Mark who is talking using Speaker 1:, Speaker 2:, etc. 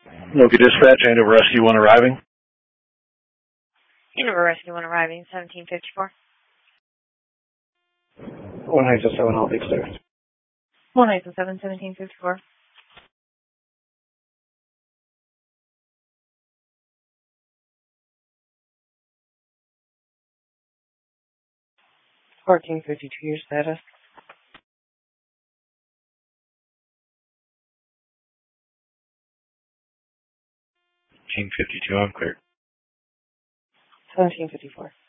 Speaker 1: Local Dispatch, Andover Rescue 1 arriving.
Speaker 2: Andover Rescue 1 arriving, 1754.
Speaker 3: 197, I'll take service.
Speaker 2: 197, 1754. 1452, your status.
Speaker 1: 1452, I'm cleared.
Speaker 2: 1754.